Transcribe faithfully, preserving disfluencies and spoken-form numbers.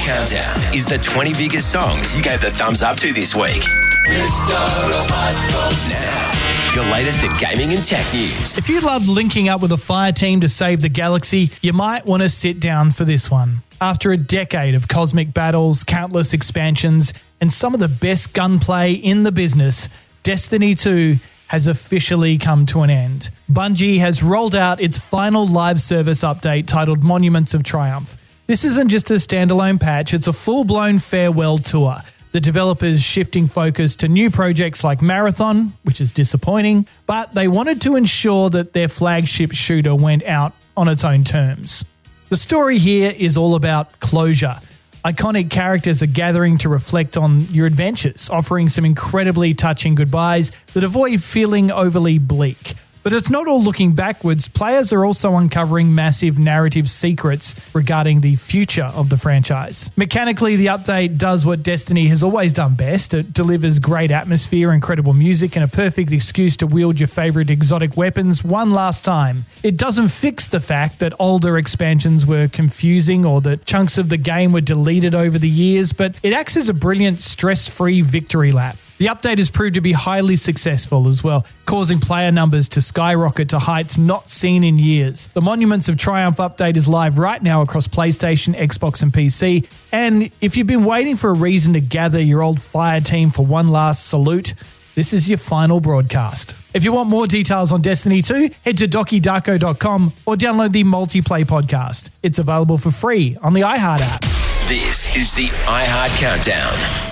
Countdown is the twenty biggest songs you gave the thumbs up to this week. Now, your latest in gaming and tech news. If you loved linking up with a fire team to save the galaxy, you might want to sit down for this one. After a decade of cosmic battles, countless expansions, and some of the best gunplay in the business, Destiny two has officially come to an end. Bungie has rolled out its final live service update titled Monuments of Triumph. This isn't just a standalone patch, it's a full-blown farewell tour. The developers shifting focus to new projects like Marathon, which is disappointing, but they wanted to ensure that their flagship shooter went out on its own terms. The story here is all about closure. Iconic characters are gathering to reflect on your adventures, offering some incredibly touching goodbyes that avoid feeling overly bleak. But it's not all looking backwards. Players are also uncovering massive narrative secrets regarding the future of the franchise. Mechanically, the update does what Destiny has always done best. It delivers great atmosphere, incredible music, and a perfect excuse to wield your favorite exotic weapons one last time. It doesn't fix the fact that older expansions were confusing or that chunks of the game were deleted over the years, but it acts as a brilliant stress-free victory lap. The update has proved to be highly successful as well, causing player numbers to skyrocket to heights not seen in years. The Monuments of Triumph update is live right now across PlayStation, Xbox and P C, and if you've been waiting for a reason to gather your old fire team for one last salute, this is your final broadcast. If you want more details on Destiny two, head to doki darko dot com or download the Multiplay podcast. It's available for free on the iHeart app. This is the iHeart Countdown.